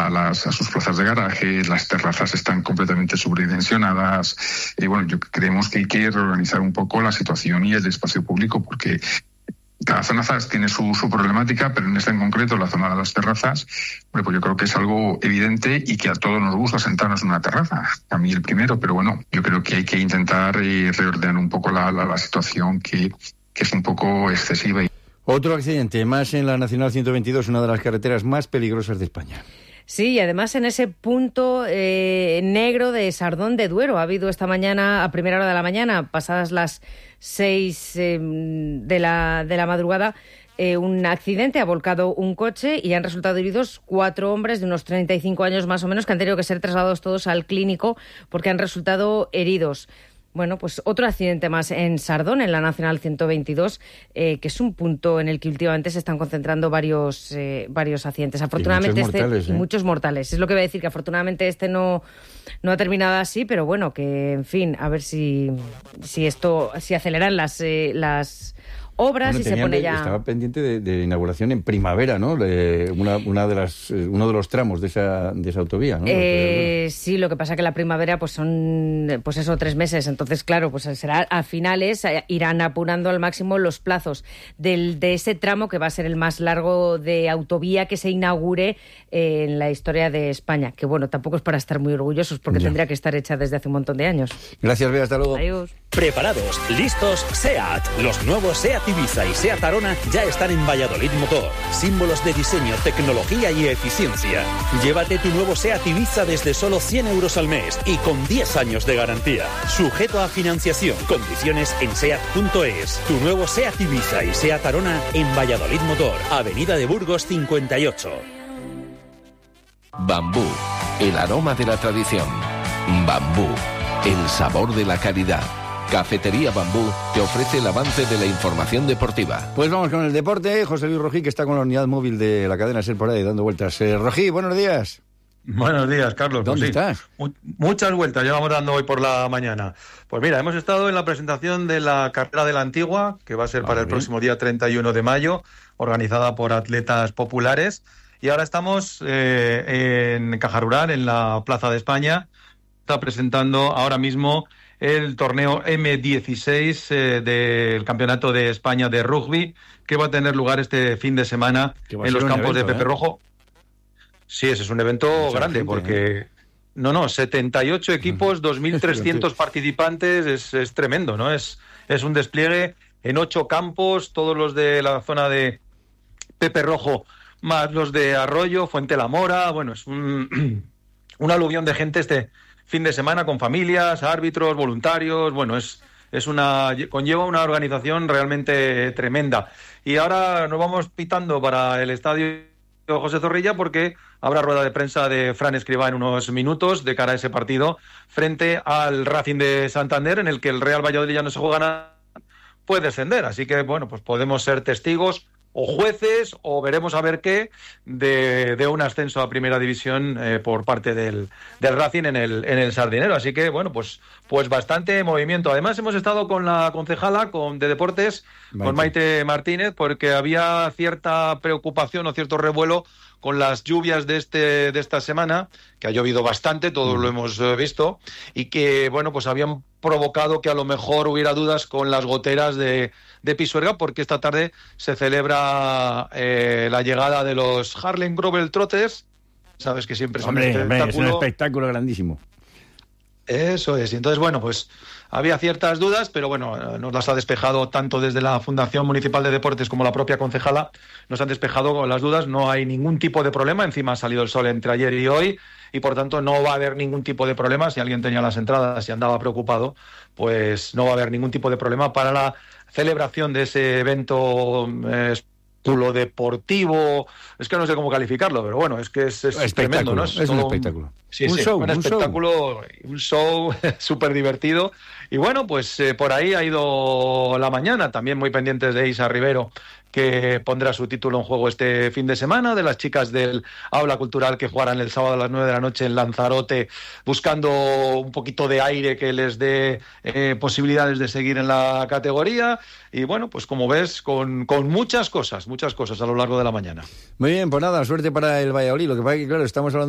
a sus plazas de garaje, las terrazas están completamente sobredimensionadas. Creemos que hay que reorganizar un poco la situación y el espacio público, porque cada zona tiene su problemática, pero en esta en concreto, la zona de las terrazas, pues yo creo que es algo evidente y que a todos nos gusta sentarnos en una terraza. A mí el primero, pero yo creo que hay que intentar reordenar un poco la situación que es un poco excesiva. Otro accidente más en la Nacional 122, una de las carreteras más peligrosas de España. Sí, y además en ese punto negro de Sardón de Duero. Ha habido esta mañana, a primera hora de la mañana, pasadas las 6 de la madrugada, un accidente. Ha volcado un coche y han resultado heridos 4 hombres de unos 35 años más o menos, que han tenido que ser trasladados todos al clínico porque han resultado heridos. Bueno, pues otro accidente más en Sardón, en la Nacional 122, que es un punto en el que últimamente se están concentrando varios accidentes. Afortunadamente muchos mortales. Es lo que voy a decir, que afortunadamente no ha terminado así, pero bueno, que en fin, a ver si aceleran las obras y se pone ya... Estaba pendiente de inauguración en primavera, ¿no? Uno de los tramos de esa autovía, ¿no? Sí, lo que pasa que la primavera pues son 3 meses, entonces claro, pues será a finales, irán apurando al máximo los plazos de ese tramo que va a ser el más largo de autovía que se inaugure en la historia de España, que bueno, tampoco es para estar muy orgullosos porque tendría que estar hecha desde hace un montón de años. Gracias, Bea, hasta luego. Adiós. Preparados, listos, SEAT. Los nuevos SEAT Ibiza y SEAT Arona ya están en Valladolid Motor. Símbolos de diseño, tecnología y eficiencia. Llévate tu nuevo SEAT Ibiza desde solo 100 euros al mes y con 10 años de garantía. Sujeto a financiación. Condiciones en SEAT.es. Tu nuevo SEAT Ibiza y SEAT Arona en Valladolid Motor. Avenida de Burgos 58. Bambú, el aroma de la tradición. Bambú, el sabor de la calidad. Cafetería Bambú te ofrece el avance de la información deportiva. Pues vamos con el deporte. José Luis Rojí, que está con la unidad móvil de la cadena SER por ahí dando vueltas. Rojí, buenos días. Buenos días, Carlos. ¿Dónde estás? Muchas vueltas llevamos dando hoy por la mañana. Pues mira, hemos estado en la presentación de la carrera de la Antigua, que va a ser para el próximo día 31 de mayo, organizada por atletas populares. Y ahora estamos en Caja Rural, en la Plaza de España. Está presentando ahora mismo el torneo M16 del Campeonato de España de Rugby, que va a tener lugar este fin de semana en los campos de Pepe Rojo. Sí, ese es un evento grande, porque... 78 equipos, 2.300 participantes, es tremendo, ¿no? Es un despliegue en 8 campos, todos los de la zona de Pepe Rojo, más los de Arroyo, Fuente la Mora. Bueno, es un aluvión de gente este fin de semana, con familias, árbitros, voluntarios. Bueno, conlleva una organización realmente tremenda. Y ahora nos vamos pitando para el estadio José Zorrilla, porque habrá rueda de prensa de Fran Escribá en unos minutos de cara a ese partido frente al Racing de Santander, en el que el Real Valladolid ya no se juega nada, puede descender. Así que bueno, pues podemos ser testigos o jueces, o veremos a ver qué, de un ascenso a Primera División por parte del Racing en el Sardinero. Así que bueno, pues bastante movimiento. Además hemos estado con la concejala de Deportes, con Maite Martínez, porque había cierta preocupación o cierto revuelo con las lluvias de esta semana, que ha llovido bastante, todos lo hemos visto, y que bueno, pues habían provocado que a lo mejor hubiera dudas con las goteras de Pisuerga, porque esta tarde se celebra la llegada de los Harlem Globetrotters. Sabes que siempre es un espectáculo. Es un espectáculo grandísimo. Eso es. Y entonces, bueno, pues había ciertas dudas, pero bueno, nos las ha despejado tanto desde la Fundación Municipal de Deportes como la propia concejala. Nos han despejado las dudas, no hay ningún tipo de problema. Encima ha salido el sol entre ayer y hoy, y por tanto no va a haber ningún tipo de problema. Si alguien tenía las entradas y andaba preocupado, pues no va a haber ningún tipo de problema para la celebración de ese evento deportivo. Es que no sé cómo calificarlo, pero bueno, es que es tremendo, ¿no? Es un espectáculo. Un show súper divertido. Y bueno, pues por ahí ha ido la mañana, también muy pendientes de Isa Rivero, que pondrá su título en juego este fin de semana, de las chicas del Aula Cultural, que jugarán el sábado a las 9 de la noche en Lanzarote, buscando un poquito de aire que les dé posibilidades de seguir en la categoría. Y bueno, pues como ves, con muchas cosas a lo largo de la mañana. Muy bien, pues nada, suerte para el Valladolid. Lo que pasa es que, claro, estamos hablando